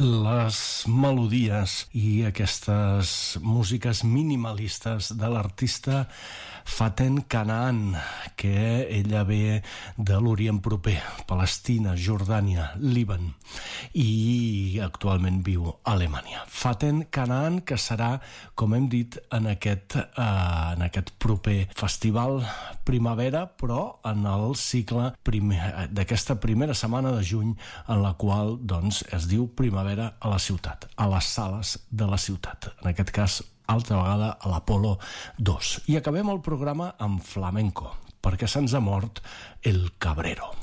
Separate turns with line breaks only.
les melodies i aquestes músiques minimalistes de l'artista Faten Canaan, que ella ve de l'Orient proper, Palestina, Jordània, Líban, i actualment viu a Alemanya. Faten Canaan, que serà, com hem dit, en aquest proper festival Primavera, però en el cicle d'aquesta primera setmana de juny, en la qual doncs, es diu Primavera a la ciutat, a les sales de la ciutat. En aquest cas, altra vegada a l'Apolo 2. I acabem el programa amb flamenco, perquè se'ns ha mort el Cabrero.